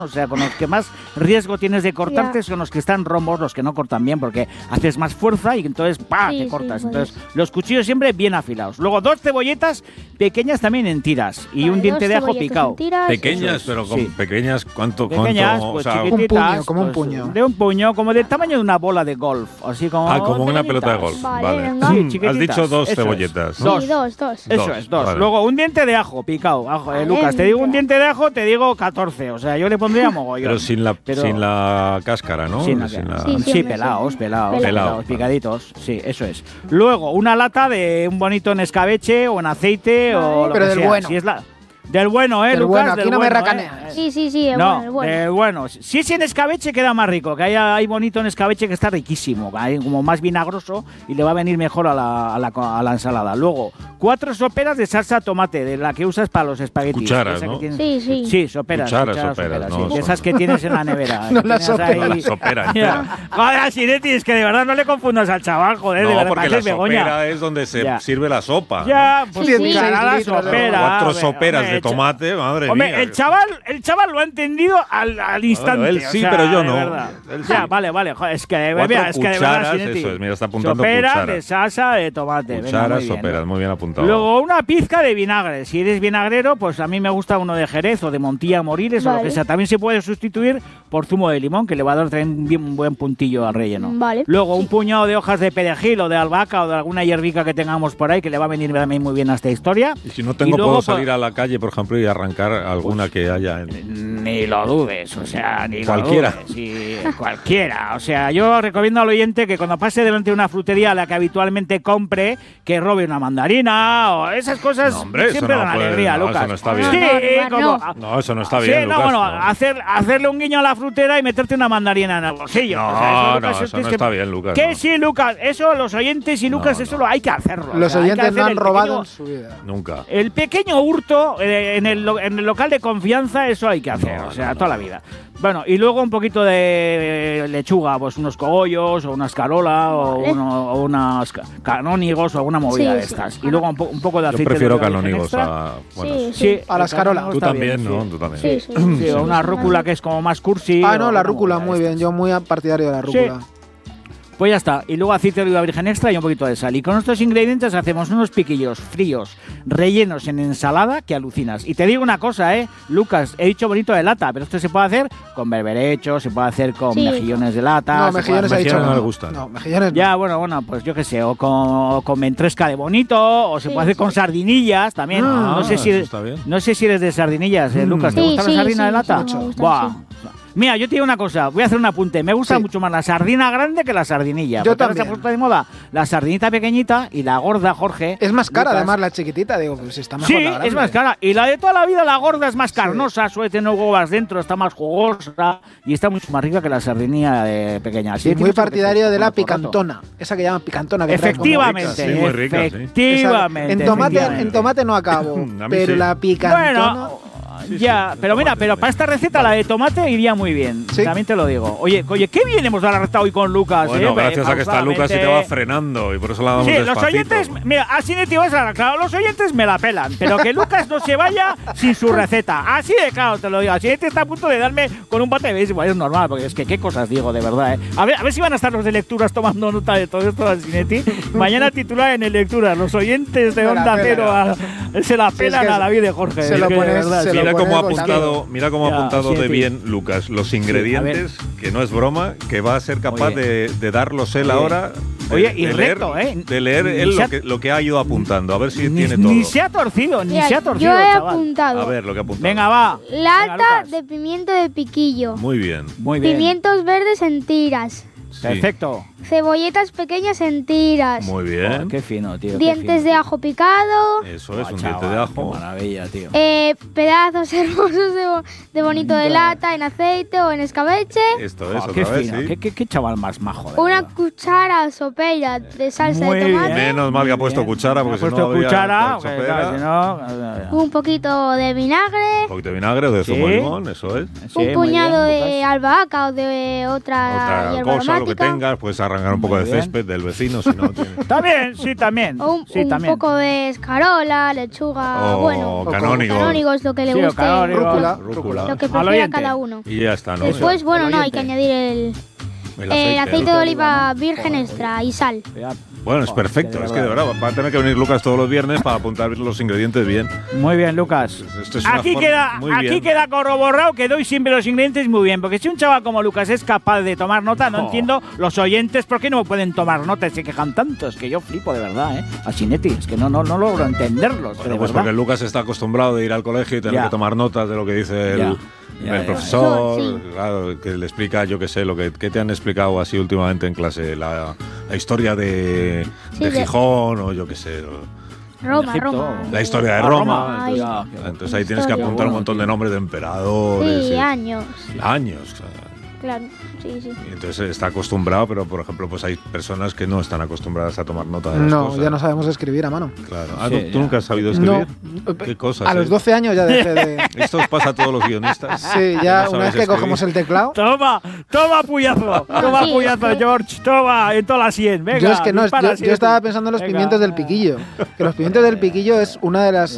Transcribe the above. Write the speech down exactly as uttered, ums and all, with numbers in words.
O sea, con los que más riesgo tienes de cortarte Ya. son los que están rombos, los que no cortan bien, porque haces más fuerza y entonces ¡pah! Sí, te sí, cortas. pues. Entonces, los cuchillos siempre bien afilados. Luego, dos cebolletas pequeñas también en tiras y Vale, un diente dos de ajo cebolletas picado. en tiras, Pequeñas, eso pero con Sí. pequeñas, ¿cuánto? Pequeñas, cuánto? pues O sea, chiquititas. Un puño, como un pues, puño. De un puño, como del tamaño de una bola de golf. Así como. ah, como una pequeñitas. pelota de golf. Vale, Vale. venga. Sí, Mm, Has chiquititas. dicho dos Eso es. cebolletas. Sí, ¿no? Dos. dos, dos. Eso Dos, es, dos. vale. Luego, un diente de ajo picado. Ajo, eh, Vale, Lucas, te digo un ya. diente de ajo, te digo catorce. O sea, yo le pondría mogollón. Pero sin la, Pero- sin la cáscara, ¿no? Sin la- Sí, Sí, sí, hombre, pelados, sí. pelados, Pelado. pelados, picaditos. Sí, eso es. Luego, una lata de un bonito en escabeche o en aceite Vale. o lo Pero que del sea. bueno. Si es la, del bueno, ¿eh, Del Lucas? bueno, aquí Del no me bueno, racaneas. ¿eh? Sí, sí, sí, el No, bueno, el bueno. del bueno. Si es en escabeche queda más rico, que hay, hay bonito en escabeche que está riquísimo, hay como más vinagroso y le va a venir mejor a la, a la, a la ensalada. Luego, cuatro soperas de salsa tomate, de la que usas para los espaguetis. Cucharas, Esa que ¿no? tienes- Sí, sí. Sí, soperas. Cucharas, soperas, no sí, de son- esas que tienes en la nevera. No que las tienes soperas. ahí- La sopera. Ya. Joder, Sinetti, es que de verdad no le confundas al chaval, joder, de No, verdad, porque la pareces Begoña. sopera es donde se Ya. sirve la sopa. Ya, pues Sí, sí, sí. la Seis litros de sopera. Cuatro hombre, soperas hombre, de cha- tomate, madre Hombre, mía. el chaval, el chaval lo ha entendido al, al instante. él o sí, sea, pero yo de no. verdad. Él Ya, sí. vale, vale. Joder, es que, Cuatro mira, es que de verdad, cucharas, Sinetti, eso es, mira, está apuntando soperas cuchara. de salsa de tomate. venga, Cucharas, muy bien. soperas, muy bien apuntado. Luego una pizca de vinagre. Si eres vinagrero, pues a mí me gusta uno de Jerez o de Montilla Moriles o lo Vale. que sea. También se puede sustituir por zumo de limón, que le va a dar también un bien- un buen puntillo al relleno. Vale. Luego un puñado de hojas de perejil o de albahaca o de alguna hierbica que tengamos por ahí, que le va a venir también muy bien a esta historia. Y si no tengo, luego, puedo pa- salir a la calle, por ejemplo, y arrancar alguna que haya en... Ni lo dudes, o sea, ni Cualquiera. lo dudes. Sí, cualquiera. O sea, yo recomiendo al oyente que cuando pase delante de una frutería a la que habitualmente compre, que robe una mandarina o esas cosas. No, hombre, eso siempre no dan puede- alegría, no, Lucas. eso no está bien. Sí, No, no, como, no. No, eso no está Sí, bien, no, Lucas. bueno, no. Hacer, hacerle un guiño a la frutera y meterte una mandarina en el bolsillo. No, O sea, no, Lucas, eso tienes no que- está bien, Lucas, Que no. sí, Lucas, eso los oyentes y Lucas, No, eso no. lo hay que hacerlo. Los o sea, hay que oyentes no hacer han el robado pequeño- en su vida. Nunca. el pequeño hurto eh, en, el, lo- en el local de confianza, eso hay que hacer, No, o sea, no, toda no. la vida. Bueno, y luego un poquito de eh, lechuga, pues unos cogollos o una escarola o, Vale. uno- o unos ca- canónigos o alguna movida Sí, de sí. estas. Y luego un, po- un poco de Yo aceite prefiero de oliva virgen canónigos extra. a... Bueno, Sí, Sí, A la el escarola. canónigo Tú está también, bien, ¿no? sí. Tú también. Sí, sí. Sí, o una rúcula que es como más cursi. Ah, o no, la una rúcula, movida muy de bien. estas. Yo muy partidario de la rúcula. Pues ya está. Y luego aceite de oliva virgen extra y un poquito de sal. Y con estos ingredientes hacemos unos piquillos fríos, rellenos en ensalada que alucinas. Y te digo una cosa, ¿eh? Lucas, he dicho bonito de lata, pero esto se puede hacer con berberecho, se puede hacer con Sí. mejillones de lata. No, se puede mejillones ha hacer- dicho Mejillones no no. le gustan. No, mejillones no. Ya, bueno, bueno, pues yo qué sé, o con, o con ventresca de bonito, o se Sí, puede hacer sí. con sardinillas también. Ah, no sé si eso eres, está bien. no sé si eres de sardinillas, ¿eh, Mm. Lucas? ¿Te Sí, gusta sí, la sardina sí, de lata? sí, me gusta, Buah. sí. Mira, yo te digo una cosa, voy a hacer un apunte. Me gusta Sí. mucho más la sardina grande que la sardinilla. Yo porque ahora se ha también. puesto de moda la sardinita pequeñita y la gorda, Jorge. Es más cara, Lucas. además, la chiquitita. Digo, pues está mejor Sí, la grande. es más cara. Y la de toda la vida, la gorda, es más carnosa, suele tener huevas dentro, está más jugosa y está mucho más rica que la sardinilla de pequeña. Así Sí, que muy tienes que partidario hacer de la con el rato. picantona. Esa que llaman picantona. Que trae como- Efectivamente, Sí, muy rica, sí. efectivamente. En tomate, efectivamente. en tomate no acabo, A mí pero sí. la picantona. Bueno, ya, pero mira, pero para esta receta la de tomate iría muy bien. Sí. También te lo digo. Oye, oye, qué bien hemos dado la receta hoy con Lucas. Bueno, eh, gracias a que está Lucas y te va pausadamente. frenando y por eso la damos Sí, los despacito. oyentes, mira, así de tío es la claro, los oyentes me la pelan, pero que Lucas no se vaya sin su receta. Así de claro te lo digo. Así te está a punto de darme con un bate de béisbol, es normal, porque es que qué cosas digo, de verdad, ¿eh? A ver, a ver si van a estar los de lecturas tomando nota de todo esto al Cinetti. Mañana titular en el lecturas, los oyentes de Me la Onda pelan. Cero a- se la Sí, es pelan que a David de Jorge. se es lo que de pones- verdad, se sí. lo Mira pones cómo ha volando. apuntado, mira cómo ha Ya, apuntado sí, de sí. bien Lucas los ingredientes, que no es broma, que va a ser capaz Oye. de, de darlos él Oye. ahora. De, Oye, y de leer, recto, ¿eh? De leer Ni él se lo ha- que, lo que ha ido apuntando, a ver si Ni, tiene todo. ni se ha torcido, ni Mira, se ha torcido, yo he chaval. apuntado A ver lo que ha apuntado. Venga, va. Venga, lata Lucas. de pimiento de piquillo, Muy bien. Muy bien. pimientos verdes en tiras, Sí. Perfecto. cebolletas pequeñas en tiras, Muy Oh, bien. qué fino, tío. qué dientes fino. de ajo picado, Eso es, Oh, un chaval, diente de ajo. Qué maravilla, tío. eh, pedazos hermosos de, bo- de bonito de lata en aceite o en escabeche, Esto es, Oh, qué otra vez, fino, sí. qué, qué- qué chaval más majo. de una verdad. cuchara sopeira de salsa Muy de tomate, bien. Menos mal que ha puesto Bien. cuchara, porque Ha si no puesto habría cuchara, hecho que, pera. claro, si no, un poquito de vinagre, Un poquito de vinagre o de zumo Sí. de limón, eso es. sí, un muy puñado bien, de Lucas. albahaca o de otra, Otra hierba cosa, lo lo que temática. tengas, puedes arrancar un poco Muy de bien. césped del vecino, si no tiene. También, sí, también. O un, sí, un también. poco de escarola, lechuga, O bueno, canónigo. canónigos, lo que le Sí, o guste, canónigo. Rúcula. Rúcula. lo que Al prefiera oyente. cada uno. Y ya está, ¿no? Después, bueno, el no, hay que oyente. añadir el, El el aceite de ¿no? oliva virgen extra y sal. Bueno, es Joder, perfecto. que Es que de verdad va a tener que venir Lucas todos los viernes para apuntar los ingredientes bien. Muy bien, Lucas. Esto es una Aquí forma- queda, muy aquí bien. queda corroborado que doy siempre los ingredientes muy bien. Porque si un chaval como Lucas es capaz de tomar nota, no Oh. entiendo los oyentes por qué no pueden tomar nota y se quejan tanto. Es que yo flipo de verdad, ¿eh? A Chinetti, es que no, no, no logro entenderlos. Bueno, de pues verdad. porque Lucas está acostumbrado de ir al colegio y tener Ya. que tomar notas de lo que dice Ya. el, Ya, el ya. profesor, Sí. claro, que le explica, yo qué sé, lo que, que te han explicado así últimamente en clase, la, la historia de, Sí, de de- Gijón o yo qué sé, o Roma, Egipto. Roma. la historia de A Roma. Ay. entonces, entonces ahí tienes que Historia. apuntar un montón de nombres de emperadores. Sí, y- años. años. claro. Claro, sí, sí. Y entonces está acostumbrado, pero por ejemplo, pues hay personas que no están acostumbradas a tomar nota de las No, cosas. ya no sabemos escribir a mano. Claro. Ah, Sí, ¿tú- ¿Tú ya. nunca has sabido No. escribir? ¿Qué cosas? A los eh? doce años ya dejé de. Esto os pasa a todos los guionistas. Sí, ya No una vez sabes que cogemos escribir. el teclado. Toma, toma puyazo, toma Sí, puyazo, es que- George, toma, en toda la sien, venga. Yo es que no, dispara, yo, yo siete. estaba pensando en los Venga. pimientos del piquillo. Que los pimientos del piquillo es una de las